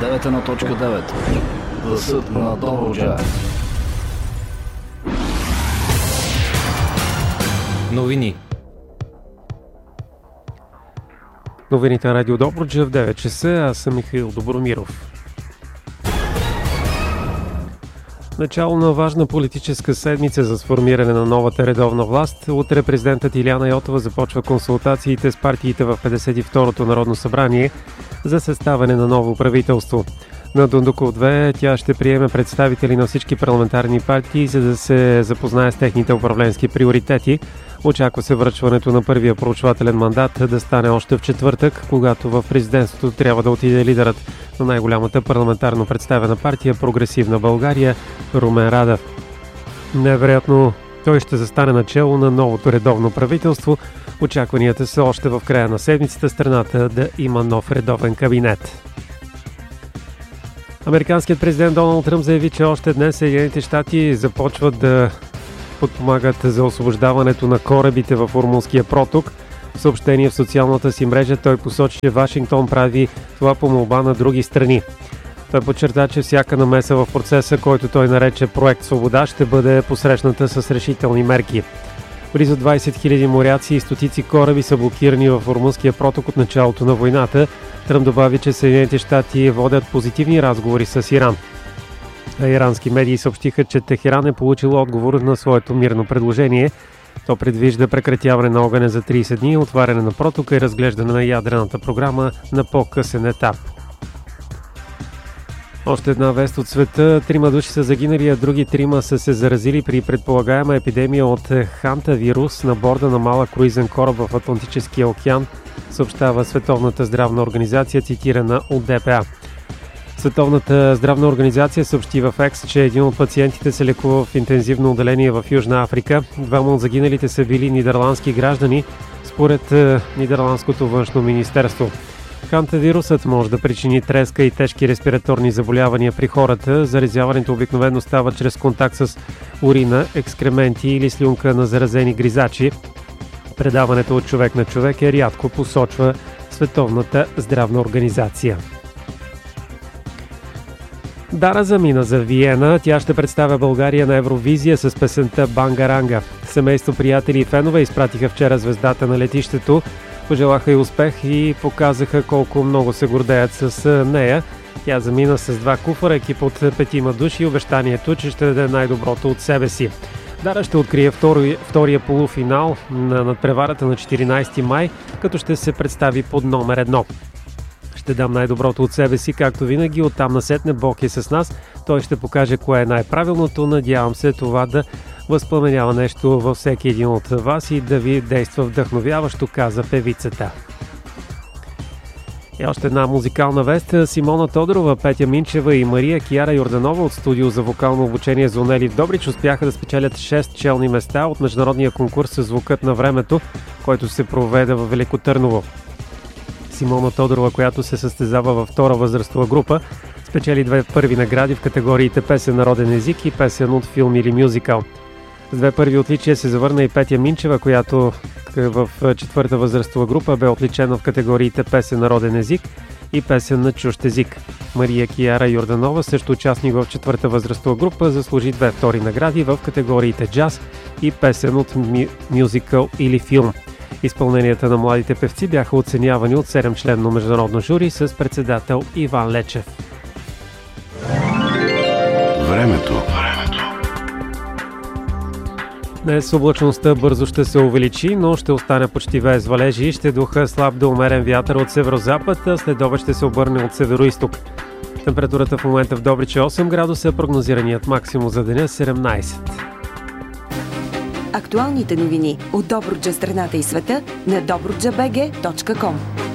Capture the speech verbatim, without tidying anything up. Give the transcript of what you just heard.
деветдесет и едно точка девет. Гласът на Добруджа. Новини. Новините на Радио Добруджа в девет часа. Аз съм Михаил Добромиров. Начало на важна политическа седмица за сформиране на новата редовна власт. Утре президентът Илияна Йотова започва консултациите с партиите в петдесет и второто Народно събрание за съставяне на ново правителство. На Дондуков две тя ще приеме представители на всички парламентарни партии, за да се запознае с техните управленски приоритети. Очаква се връчването на първия проучвателен мандат да стане още в четвъртък, когато в президентството трябва да отиде лидерът на най-голямата парламентарно представена партия Прогресивна България Румен Радев. Невероятно той ще застане начело на новото редовно правителство. Очакванията са още в края на седмицата страната да има нов редовен кабинет. Американският президент Доналд Тръмп заяви, че още днес Съединените щати започват да подпомагат за освобождаването на корабите в Ормузския проток. В съобщение в социалната си мрежа той посочи, че Вашингтон прави това по молба на други страни. Той подчерта, че всяка намеса в процеса, който той нарече Проект Свобода, ще бъде посрещната с решителни мерки. Близо двадесет хиляди моряци и стотици кораби са блокирани в Ормузския проток от началото на войната. Тръмп добави, че Съединените щати водят позитивни разговори с Иран. А ирански медии съобщиха, че Техеран е получил отговор на своето мирно предложение. То предвижда прекратяване на огъня за тридесет дни, отваряне на протока и разглеждане на ядрената програма на по-късен етап. Още една вест от света. Трима души са загинали, а други трима са се заразили при предполагаема епидемия от хантавирус на борда на малък круизен кораб в Атлантическия океан, съобщава Световната здравна организация, цитирана от Д П А. Световната здравна организация съобщи в Екс, че един от пациентите се лекува в интензивно отделение в Южна Африка. Двама от загиналите са били нидерландски граждани, според Нидерландското външно министерство. Хантавирусът може да причини треска и тежки респираторни заболявания при хората. Заразяването обикновено става чрез контакт с урина, екскременти или слюнка на заразени гризачи. Предаването от човек на човек е рядко, посочва Световната здравна организация. Дара замина за Виена. Тя ще представя България на Евровизия с песента Бангаранга. Семейство, приятели и фенове изпратиха вчера звездата на летището. Пожелаха и успех и показаха колко много се гордеят с нея. Тя замина с два куфара, екип от петима души и обещанието, че ще даде най-доброто от себе си. Дара ще открие втори, втория полуфинал на надпреварата на четиринадесети май, като ще се представи под номер едно. Ще дам най-доброто от себе си, както винаги, оттам насетне Бог е с нас. Той ще покаже кое е най-правилното. Надявам се това да възпламенява нещо във всеки един от вас и да ви действа вдъхновяващо, каза певицата. И още една музикална вест. Симона Тодорова, Петя Минчева и Мария Кияра Йорданова от студио за вокално обучение Зонели в Добрич успяха да спечелят шест челни места от международния конкурс Звукът на времето, който се проведе във Велико Търново. Симона Тодорова, която се състезава във втора възрастова група, спечели две първи награди в категориите песен народен език и песен от филм или мюзикъл. С две първи отличия се завърна и Петя Минчева, която в четвърта възрастова група бе отличена в категориите песен народен език и песен на чужд език. Мария Кияра Йорданова, също участник в четвърта възрастова група, заслужи две втори награди в категориите джаз и песен от мю... мюзикъл или филм. Изпълненията на младите певци бяха оценявани от седемчленно международно жури с председател Иван Лечев. Времето. Днес облачността бързо ще се увеличи, но ще остане почти без валежи. Ще духа слаб до умерен вятър от северозапад, а след обед ще се обърне от североизток. Температурата в момента в Добрич е осем градуса, прогнозираният максимум за деня седемнадесет. Актуалните новини от Добруджа, страната и света на добруджа би джи точка ком.